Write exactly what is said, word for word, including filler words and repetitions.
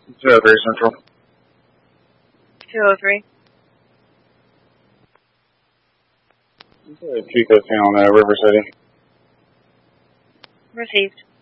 two oh three Central. two oh three. two fifteen on uh, River City. Received.